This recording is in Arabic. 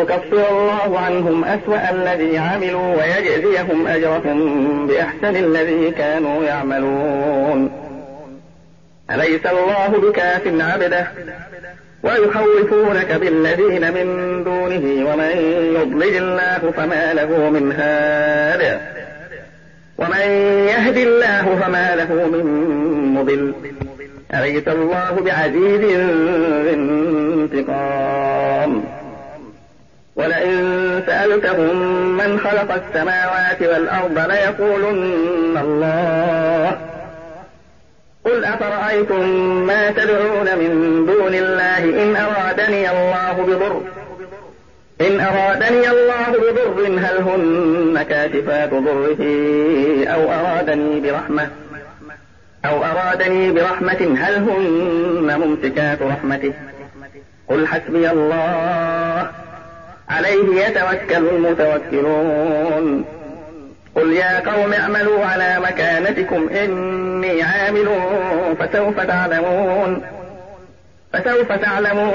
ليكفر الله عنهم أسوأ الذي عملوا ويجزيهم أجرهم بأحسن الذي كانوا يعملون. أليس الله بكاف عبده ويخوفونك بالذين من دونه ومن يضلل الله فما له من هاد ومن يهد الله فما له من مضل. أليس الله بعزيز ذي انتقام. ولئن سألتهم من خلق السماوات والأرض ليقولن الله. قل أفرأيتم ما تدعون من دون الله إن أرادني الله بضر هل هن كاشفات ضره أو أرادني برحمة هل هن ممسكات رحمته. قل حسبي الله عليه يتوكل المتوكلون. قل يا قوم اعملوا على مكانتكم إني عامل فسوف تعلمون